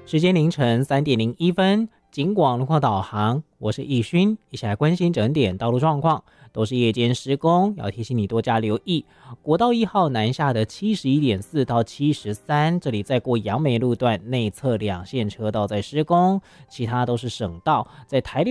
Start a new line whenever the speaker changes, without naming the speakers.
时间凌晨3:01，警广路况导航，我是易勋，一起来关心整点道路状况。都是夜间施工，要提醒你多加留意。国道1号南下的71.4到73，这里在过杨梅路段内侧2线车道在施工，其他都是省道，在台